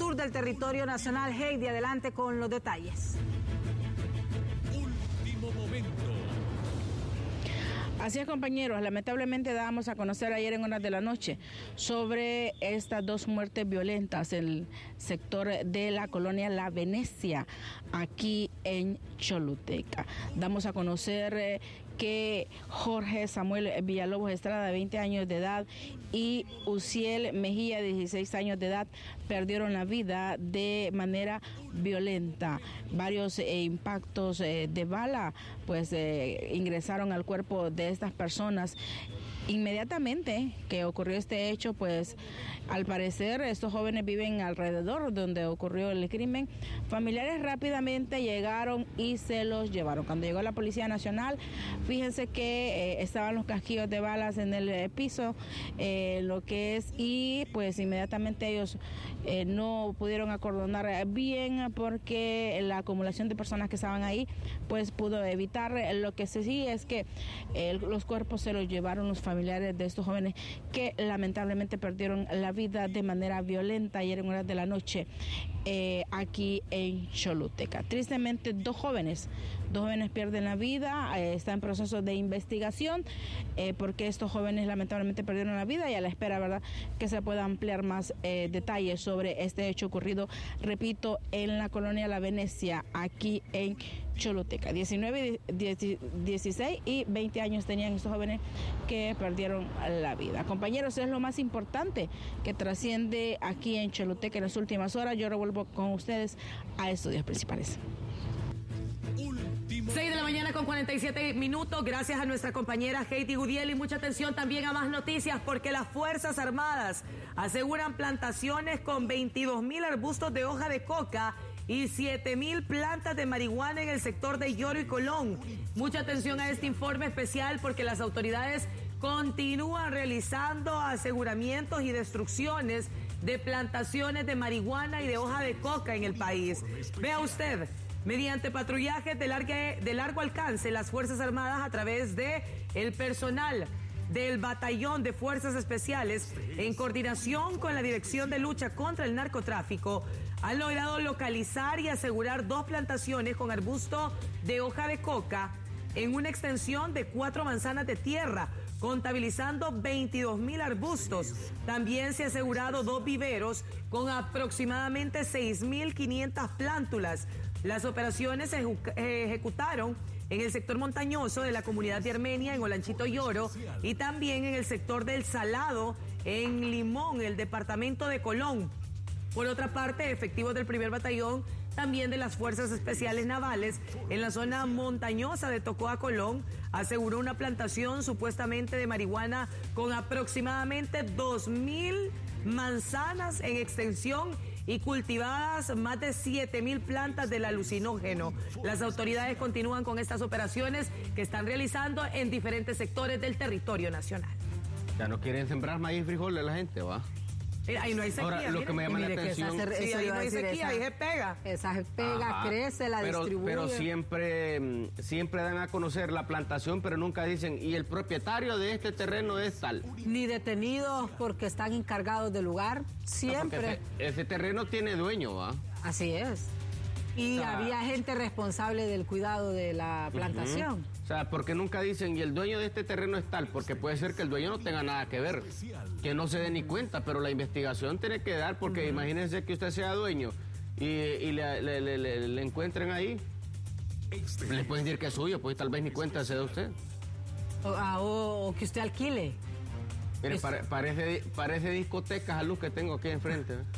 sur del territorio nacional. Heidi, adelante con los detalles. Último momento. Así es, compañeros, lamentablemente dábamos a conocer ayer en horas de la noche sobre estas dos muertes violentas en el sector de la colonia La Venecia, aquí en Choluteca. Damos a conocer que Jorge Samuel Villalobos Estrada, de 20 años de edad, y Uciel Mejía, de 16 años de edad, perdieron la vida de manera violenta. Varios impactos de bala pues ingresaron al cuerpo de estas personas. Inmediatamente que ocurrió este hecho, pues al parecer estos jóvenes viven alrededor donde ocurrió el crimen. Familiares rápidamente llegaron y se los llevaron. Cuando llegó la Policía Nacional, fíjense que estaban los casquillos de balas en el piso, y pues inmediatamente ellos no pudieron acordonar bien porque la acumulación de personas que estaban ahí pues pudo evitar. Lo que sí es que los cuerpos se los llevaron los familiares de estos jóvenes que lamentablemente perdieron la vida de manera violenta ayer en horas de la noche aquí en Choluteca. Tristemente, dos jóvenes pierden la vida. Está en proceso de investigación porque estos jóvenes lamentablemente perdieron la vida, y a la espera, ¿verdad?, que se pueda ampliar más detalles sobre este hecho ocurrido, repito, en la colonia La Venecia, aquí en Choluteca. 19, 16 y 20 años tenían estos jóvenes que perdieron la vida. Compañeros, es lo más importante que trasciende aquí en Choluteca en las últimas horas. Yo revuelvo con ustedes a Estudios Principales. 6 de la mañana con 47 minutos. Gracias a nuestra compañera Heidi Gudiel, y mucha atención también a más noticias, porque las Fuerzas Armadas aseguran plantaciones con 22,000 arbustos de hoja de coca y 7,000 plantas de marihuana en el sector de Lloro y Colón. Mucha atención a este informe especial, porque las autoridades continúan realizando aseguramientos y destrucciones de plantaciones de marihuana y de hoja de coca en el país. Vea usted, mediante patrullajes de largo alcance, las Fuerzas Armadas, a través de el personal del Batallón de Fuerzas Especiales, en coordinación con la Dirección de Lucha contra el Narcotráfico, han logrado localizar y asegurar 2 plantaciones con arbusto de hoja de coca en una extensión de 4 manzanas de tierra, contabilizando 22,000 arbustos. También se ha asegurado 2 viveros con aproximadamente 6,500 plántulas. Las operaciones se ejecutaron en el sector montañoso de la comunidad de Armenia, en Olanchito Lloro, y también en el sector del Salado, en Limón, el departamento de Colón. Por otra parte, efectivos del primer batallón, también de las Fuerzas Especiales Navales, en la zona montañosa de Tocoa, Colón, aseguró una plantación supuestamente de marihuana con aproximadamente 2,000 manzanas en extensión y cultivadas más de 7,000 plantas del alucinógeno. Las autoridades continúan con estas operaciones que están realizando en diferentes sectores del territorio nacional. Ya no quieren sembrar maíz y frijoles la gente, ¿va? Ahí no hay sequía. Ahora, lo que me llama la atención... Sí, ahí no hay sequía, ahí se pega. Esa se pega, crece, la distribuye. Pero siempre dan a conocer la plantación, pero nunca dicen, y el propietario de este terreno es tal. Ni detenidos porque están encargados del lugar, siempre. Ese terreno tiene dueño, ¿va? Así es. Y había gente responsable del cuidado de la plantación. O sea, porque nunca dicen, y el dueño de este terreno es tal, porque puede ser que el dueño no tenga nada que ver, que no se dé ni cuenta, pero la investigación tiene que dar, porque imagínense que usted sea dueño y le encuentren ahí, le pueden decir que es suyo, pues tal vez ni cuenta se da usted. O que usted alquile. Mire, parece discotecas a luz que tengo aquí enfrente, ¿eh?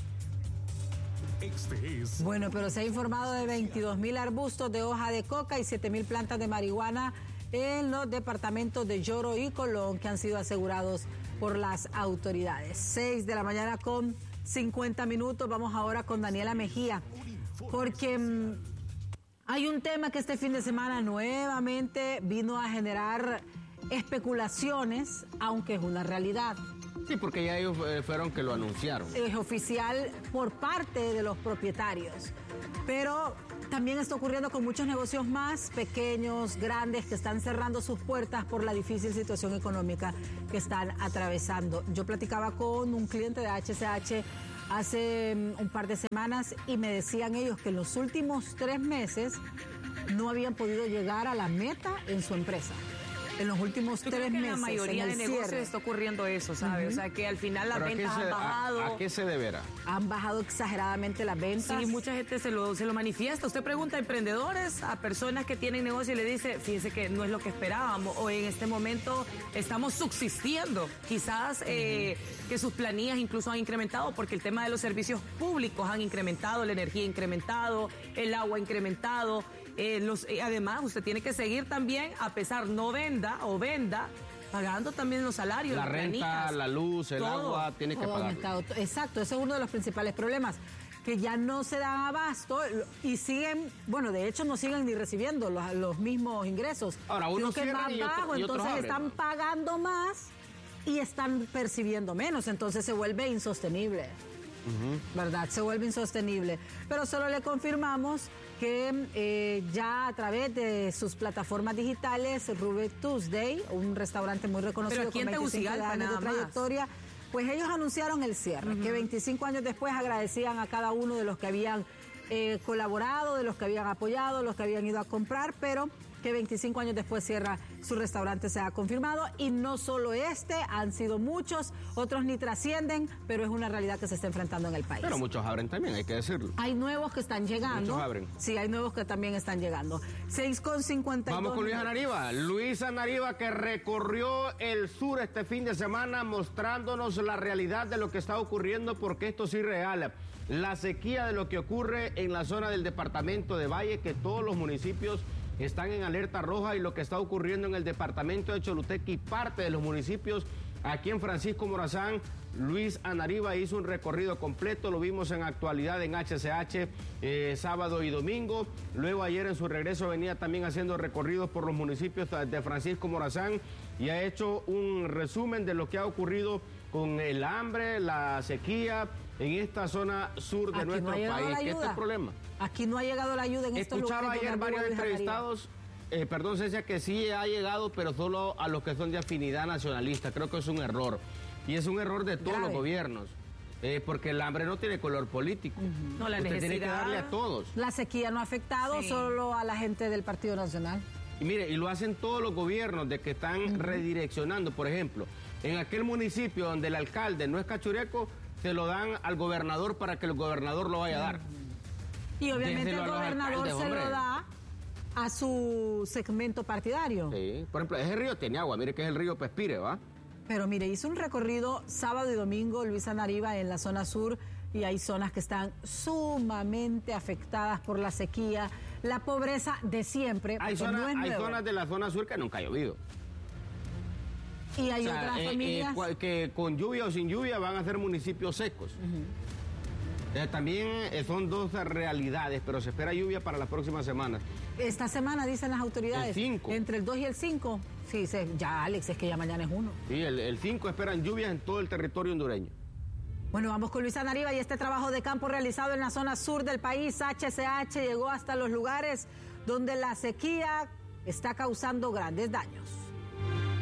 Bueno, pero se ha informado de 22,000 arbustos de hoja de coca y 7,000 plantas de marihuana en los departamentos de Lloro y Colón, que han sido asegurados por las autoridades. 6 de la mañana con 50 minutos. Vamos ahora con Daniela Mejía, porque hay un tema que este fin de semana nuevamente vino a generar especulaciones, aunque es una realidad. Sí, porque ya ellos fueron que lo anunciaron. Es oficial por parte de los propietarios, pero también está ocurriendo con muchos negocios más pequeños, grandes, que están cerrando sus puertas por la difícil situación económica que están atravesando. Yo platicaba con un cliente de HCH hace un par de semanas y me decían ellos que en los últimos 3 meses no habían podido llegar a la meta en su empresa. En los últimos 3 meses. En la mayoría de negocios está ocurriendo eso, ¿sabes? O sea, que al final las ventas han bajado. ¿A qué se deberá? Han bajado exageradamente las ventas. Sí, mucha gente se lo manifiesta. Usted pregunta a emprendedores, a personas que tienen negocio y le dice, fíjese que no es lo que esperábamos o en este momento estamos subsistiendo. Quizás que sus planillas incluso han incrementado porque el tema de los servicios públicos han incrementado, la energía ha incrementado, el agua ha incrementado. Además, usted tiene que seguir también, a pesar no venda, pagando también los salarios. La renta, planillas, la luz, el agua, tiene que pagar. Exacto, ese es uno de los principales problemas, que ya no se dan abasto y siguen, bueno, de hecho no siguen ni recibiendo los mismos ingresos. Ahora, uno que más bajo, entonces están pagando más y están percibiendo menos, entonces se vuelve insostenible. ¿Verdad? Se vuelve insostenible. Pero solo le confirmamos que ya a través de sus plataformas digitales, Rubik Tuesday, un restaurante muy reconocido con 25 años de trayectoria, pues ellos anunciaron el cierre, que 25 años después agradecían a cada uno de los que habían colaborado, de los que habían apoyado, los que habían ido a comprar, pero que 25 años después cierra su restaurante, se ha confirmado, y no solo han sido muchos, otros ni trascienden, pero es una realidad que se está enfrentando en el país. Pero muchos abren también, hay que decirlo. Hay nuevos que están llegando. Muchos abren. Sí, hay nuevos que también están llegando. 6:52. Vamos con Luis Anariba. Luis Anariba, que recorrió el sur este fin de semana mostrándonos la realidad de lo que está ocurriendo, porque esto es irreal. La sequía de lo que ocurre en la zona del departamento de Valle, que todos los municipios están en alerta roja, y lo que está ocurriendo en el departamento de Choluteca y parte de los municipios aquí en Francisco Morazán. Luis Anariba hizo un recorrido completo, lo vimos en actualidad en HCH sábado y domingo. Luego ayer en su regreso venía también haciendo recorridos por los municipios de Francisco Morazán y ha hecho un resumen de lo que ha ocurrido con el hambre, la sequía en esta zona sur de nuestro país. ¿Qué es el problema? Aquí no ha llegado la ayuda en estos lugares. Escuchaba ayer varios entrevistados, perdón Cecilia, que sí ha llegado, pero solo a los que son de afinidad nacionalista. Creo que es un error. Y es un error de todos los gobiernos. Porque el hambre no tiene color político. No, la necesidad. Tiene que darle a todos. La sequía no ha afectado solo a la gente del Partido Nacional. Y mire, y lo hacen todos los gobiernos de que están redireccionando. Por ejemplo, en aquel municipio donde el alcalde no es cachureco, se lo dan al gobernador para que el gobernador lo vaya a dar. Y obviamente el gobernador se lo da a su segmento partidario. Sí, por ejemplo, ese río tiene agua, mire que es el río Pespire, ¿va? Pero mire, hizo un recorrido sábado y domingo Luis Anariba en la zona sur y hay zonas que están sumamente afectadas por la sequía, la pobreza de siempre. Hay zonas de la zona sur que nunca ha llovido. Y hay otras familias que con lluvia o sin lluvia van a ser municipios secos. También son dos realidades, pero se espera lluvia para las próximas semanas. Esta semana dicen las autoridades. El 5. Entre el 2 y el 5. Sí, ya Alex, es que ya mañana es 1. Sí, el 5 esperan lluvias en todo el territorio hondureño. Bueno, vamos con Luis Anariba y este trabajo de campo realizado en la zona sur del país. HCH llegó hasta los lugares donde la sequía está causando grandes daños.